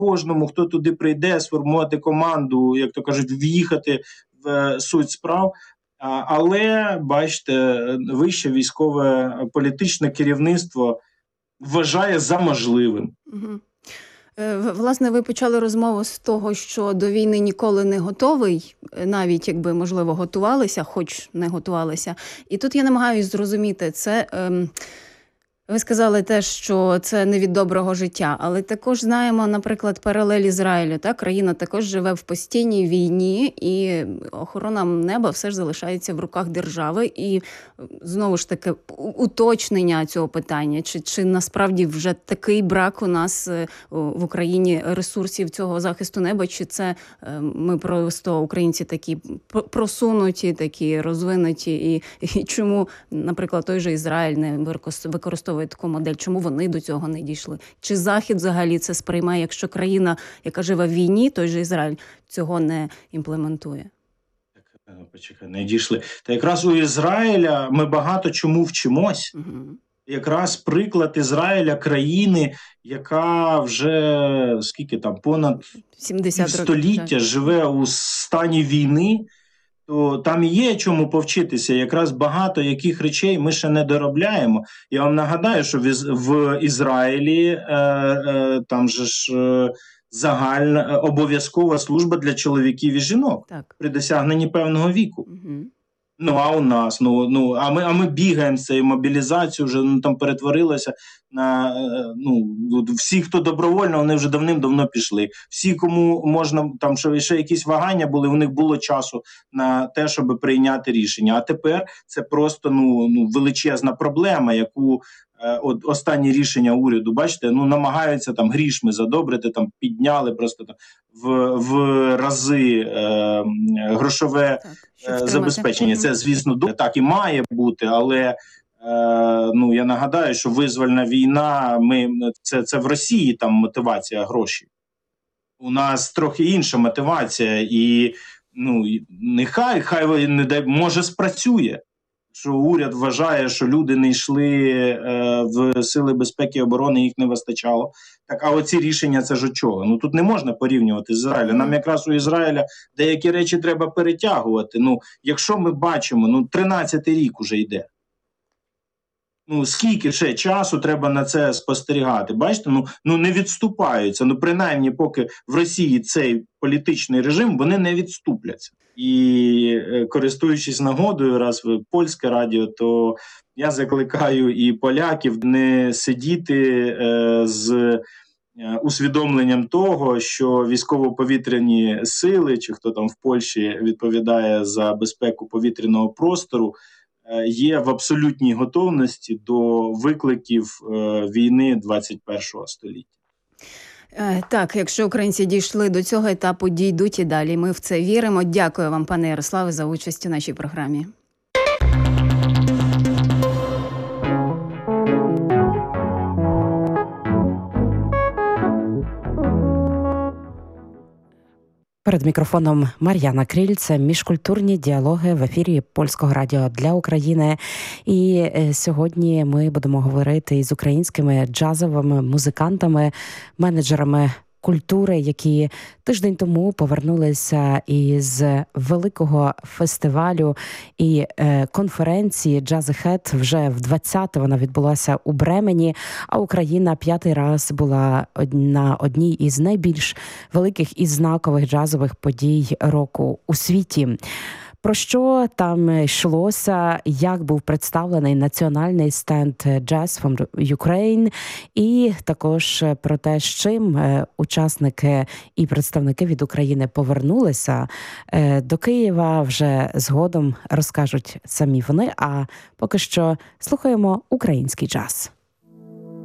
кожному, хто туди прийде, сформувати команду, як то кажуть, в'їхати в суть справ. Але, бачите, вище військове політичне керівництво вважає за можливим. Угу. Власне, ви почали розмову з того, що до війни ніколи не готовий, навіть якби, можливо, готувалися, хоч не готувалися. І тут я намагаюся зрозуміти, це... Ви сказали те, що це не від доброго життя, але також знаємо, наприклад, паралель Ізраїлю. Так? Країна також живе в постійній війні, і охорона неба все ж залишається в руках держави. І знову ж таки уточнення цього питання. Чи насправді вже такий брак у нас в Україні ресурсів цього захисту неба, чи це ми просто українці такі просунуті, такі розвинуті, і чому, наприклад, той же Ізраїль не використовує таку модель, чому вони до цього не дійшли? Чи Захід взагалі це сприймає, якщо країна, яка живе в війні, той же Ізраїль, цього не імплементує? Почекай, не дійшли. Та якраз у Ізраїля ми багато чому вчимось. Угу. Якраз приклад Ізраїля, країни, яка вже, скільки там, понад 70 століття живе у стані війни, то там є чому повчитися. Якраз багато яких речей ми ще не доробляємо. Я вам нагадаю, що в Ізраїлі там же ж загальна обов'язкова служба для чоловіків і жінок. Так. При досягненні певного віку. Угу. А у нас, а ми бігаємо з цією мобілізацією, вже там перетворилося на, всі, хто добровольно, вони вже давним-давно пішли. Всі, кому можна, там ще якісь вагання були, у них було часу на те, щоб прийняти рішення. А тепер це просто, величезна проблема, яку останні рішення уряду, бачите, намагаються там грішми задобрити, там підняли просто там в рази грошове забезпечення. Це, звісно, так і має бути, але я нагадаю, що визвольна війна, це в Росії там мотивація гроші. У нас трохи інша мотивація, і нехай може спрацює. Що уряд вважає, що люди не йшли в сили безпеки і оборони, їх не вистачало. Так, а оці рішення це ж от чого? Тут не можна порівнювати з Ізраїлем. Нам якраз у Ізраїля деякі речі треба перетягувати. Якщо ми бачимо, 13-й рік уже йде. Скільки ще часу треба на це спостерігати? Бачите, не відступаються. Принаймні, поки в Росії цей політичний режим, вони не відступляться. І користуючись нагодою, раз ви польське радіо, то я закликаю і поляків не сидіти з усвідомленням того, що військово-повітряні сили, чи хто там в Польщі відповідає за безпеку повітряного простору, є в абсолютній готовності до викликів війни 21-го століття. Так, якщо українці дійшли до цього етапу, дійдуть і далі. Ми в це віримо. Дякую вам, пане Ярославе, за участь у нашій програмі. Перед мікрофоном Мар'яна Кріль. Це міжкультурні діалоги в ефірі Польського радіо для України. І сьогодні ми будемо говорити із українськими джазовими музикантами, менеджерами культури, які тиждень тому повернулися із великого фестивалю і конференції Jazz Ahead. Вже в 20-те вона відбулася у Бремені, а Україна 5-й раз була на одній із найбільш великих і знакових джазових подій року у світі. Про що там йшлося, як був представлений національний стенд Jazz from Ukraine, і також про те, з чим учасники і представники від України повернулися до Києва, вже згодом розкажуть самі вони, а поки що слухаємо український джаз.